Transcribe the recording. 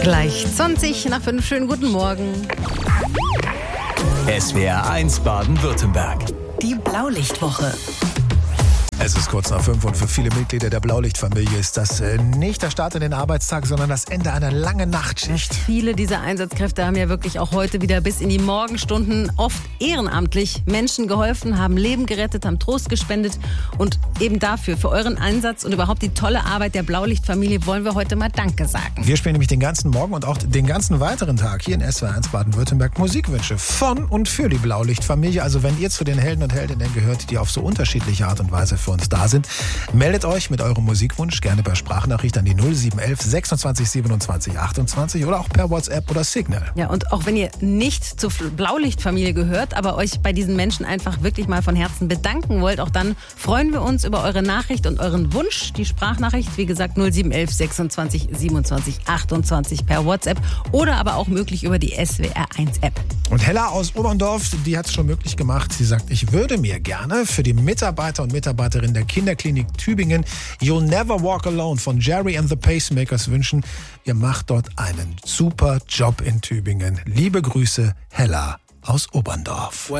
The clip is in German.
Gleich 20 nach 5. Schönen guten Morgen. SWR 1 Baden-Württemberg. Die Blaulichtwoche. Es ist kurz nach 5 und für viele Mitglieder der Blaulichtfamilie ist das nicht der Start in den Arbeitstag, sondern das Ende einer langen Nachtschicht. Viele dieser Einsatzkräfte haben ja wirklich auch heute wieder bis in die Morgenstunden oft ehrenamtlich Menschen geholfen, haben Leben gerettet, haben Trost gespendet. Und eben dafür, für euren Einsatz und überhaupt die tolle Arbeit der Blaulichtfamilie wollen wir heute mal Danke sagen. Wir spielen nämlich den ganzen Morgen und auch den ganzen weiteren Tag hier in SWR 1 Baden-Württemberg Musikwünsche von und für die Blaulichtfamilie. Also wenn ihr zu den Helden und Heldinnen gehört, die auf so unterschiedliche Art und Weise für uns da sind, meldet euch mit eurem Musikwunsch gerne per Sprachnachricht an die 0711 26 27 28 oder auch per WhatsApp oder Signal. Ja, und auch wenn ihr nicht zur Blaulichtfamilie gehört, aber euch bei diesen Menschen einfach wirklich mal von Herzen bedanken wollt, auch dann freuen wir uns über eure Nachricht und euren Wunsch. Die Sprachnachricht, wie gesagt, 0711 26 27 28 per WhatsApp oder aber auch möglich über die SWR 1 App. Und Hella aus Oberndorf, die hat es schon möglich gemacht. Sie sagt, ich würde mir gerne für die Mitarbeiter und Mitarbeiterinnen der Kinderklinik Tübingen You'll Never Walk Alone von Jerry and the Pacemakers wünschen. Ihr macht dort einen super Job in Tübingen. Liebe Grüße, Hella aus Oberndorf.